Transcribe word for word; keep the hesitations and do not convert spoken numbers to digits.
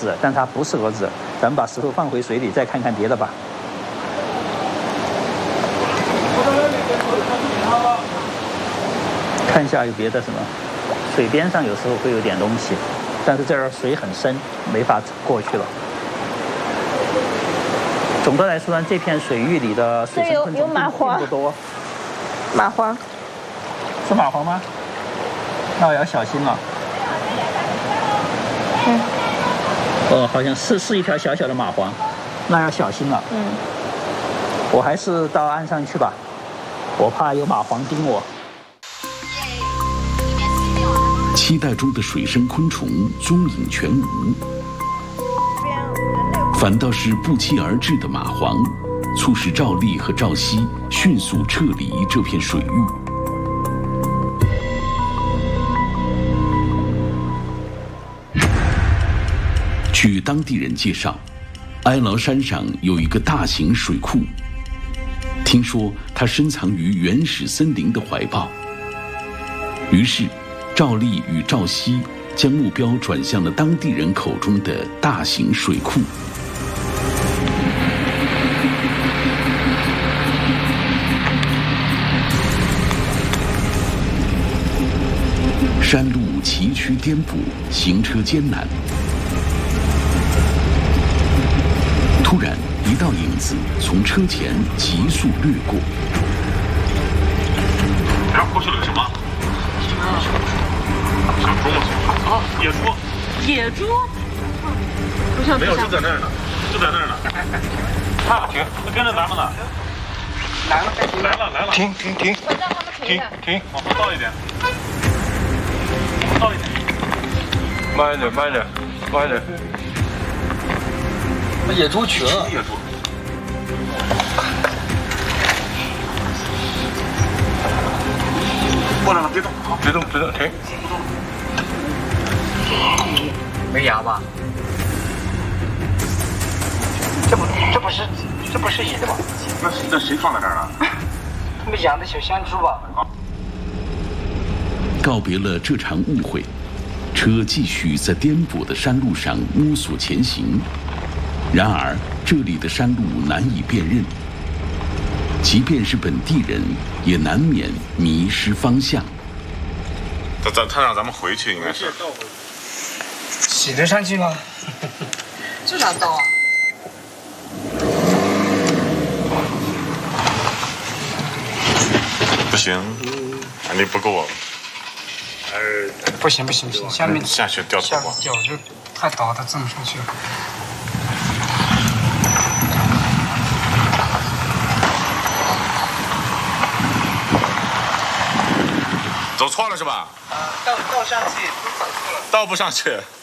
子，但它不是蛾子。咱们把石头放回水里，再看看别的吧。看一下有别的什么？水边上有时候会有点东西，但是这儿水很深，没法过去了。总的来说呢，这片水域里的水生昆虫并并不多。 蚂蟥是蚂蟥吗？那我要小心了。 嗯。 哦，好像是是一条小小的蚂蟥，那要小心了。 嗯。 我还是到岸上去吧，我怕有蚂蟥叮我。 期待中的水生昆虫踪影全无，反倒是不期而至的蚂蟥，促使赵丽和赵熙迅速撤离这片水域。据当地人介绍，哀牢山上有一个大型水库，听说它深藏于原始森林的怀抱。于是赵丽与赵熙将目标转向了当地人口中的大型水库。山路崎岖颠簸，行车艰难。突然，一道影子从车前急速掠过。 这过去了个什么？小猪吗？啊，野猪。 野猪？不像没有，就在那儿呢，就在那儿呢。看，停，它跟着咱们呢。 来了， 来了，来了。 停停停， 我让他们停停下。 停，往后倒一点，往后倒一点。 慢一点，慢一点，慢一点。 野猪群啊！ 野猪。过来了，别动，好， 别动，别动，停。 没牙吧？ 这不，这不是，这不是野的吧？ 那那谁放在这儿呢？ 他们养的小香猪吧？ 告别了这场误会，车继续在颠簸的山路上摸索前行。然而，这里的山路难以辨认，即便是本地人，也难免迷失方向。 他咱他让咱们回去，应该是。 洗得上去吗？ 这哪刀啊？ 不行，能力不够。 不行不行不行，下面下去掉头下面发。 脚就太倒，它这么上去了。 走错了是吧？ 啊，倒倒上去，都走错了。 倒不上去。